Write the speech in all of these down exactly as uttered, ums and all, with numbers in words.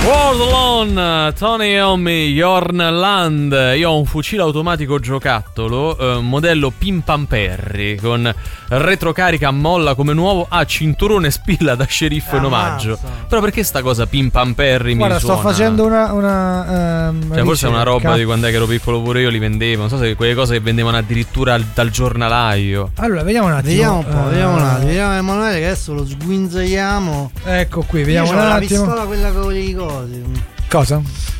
World Alone, Tony Iommi, Jorn Land. Io ho un fucile automatico giocattolo eh, modello Pim Pam Perry con retrocarica a molla come nuovo, a cinturone spilla da sceriffo in omaggio. Però perché sta cosa Pim Pam Perry? Guarda, mi sto suona... facendo una, una um, cioè forse è una ricerca. roba di quando è che ero piccolo pure io li vendevo. Non so se quelle cose che vendevano addirittura dal giornalaio. Allora vediamo un attimo. Vediamo un po', uh, vediamo un attimo. Vediamo Emanuele che adesso lo sguinzagliamo. Ecco qui, vediamo Io un c'ho la attimo. pistola quella con i cosi. Cosa?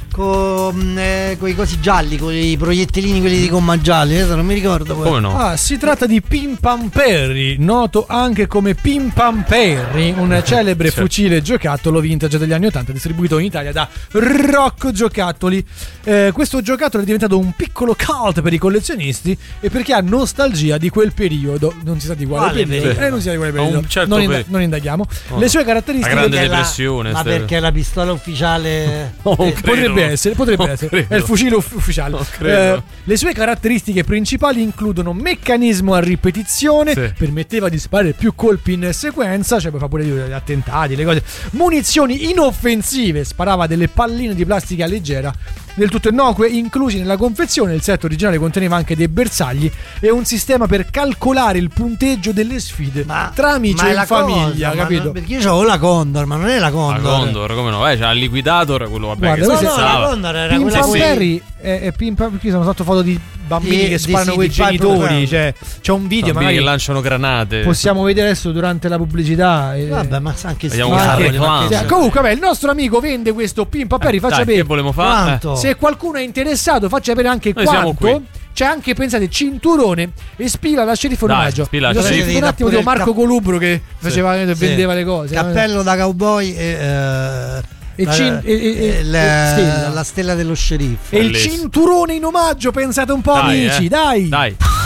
Con eh, i cosi gialli, con i proiettilini quelli di gomma gialli, adesso non mi ricordo poi. Come no? Ah, si tratta di Pim Pam Perry, noto anche come Pim Pam Perry, un celebre Certo. fucile giocattolo vintage degli anni ottanta distribuito in Italia da Rock Giocattoli. Eh, questo giocattolo è diventato un piccolo cult per i collezionisti e per chi ha nostalgia di quel periodo. Non si sa di quale, Quale periodo, periodo? eh, non si sa di quale Ma un periodo. certo non, inda- periodo. non indaghiamo. Oh, Le sue la caratteristiche grande Perché la- depressione. Ma ste- perché la pistola ufficiale Non Eh, credo. potrebbe essere, potrebbe Non essere. credo. È il fucile uff- ufficiale. Non credo. Eh, le sue caratteristiche principali includono meccanismo a ripetizione, Sì. permetteva di sparare più colpi in sequenza, cioè poi fa pure gli attentati, le cose. Munizioni inoffensive, sparava delle palline di plastica leggera, del tutto innocue, inclusi nella confezione. Il set originale conteneva anche dei bersagli e un sistema per calcolare il punteggio delle sfide tra amici ma e è in la famiglia, cosa, ma capito? non- perché io c'avevo la Condor, ma non è la La Condor. Condor, come no? Eh, c'ha il liquidator, quello vabbè Guarda, che questo No, si no, la stava. Condor era Pim quella Pam con- Perry è, è Pim Pam, qui sono fatto foto di bambini Di- che di- sparano sì, con i di Piper genitori, Pan. cioè c'è un video Bambini magari che lanciano granate. possiamo vedere adesso durante la pubblicità. eh. Vabbè, ma anche Vediamo sti questa cavoli, reclama. ma che Sì, c'è? comunque vabbè, il nostro amico vende questo Pim Pam Perry, faccia Dai, che sapere. volevamo fare? Quanto? Se qualcuno è interessato, faccia sapere anche Noi siamo quanto. qui. C'è anche, pensate, cinturone e spilla da sceriffo in Dai, omaggio. spilla Mi da sono sceriffo. sentito un attimo di Pure il Marco cap- Colubro che faceva e Sì. vendeva le cose. Cappello da cowboy e, eh, E la, cin- e- e- e- e- la, stella. la stella dello sceriffo. E il Bellissimo. cinturone in omaggio, pensate un po', Dai, amici, eh. dai. Dai.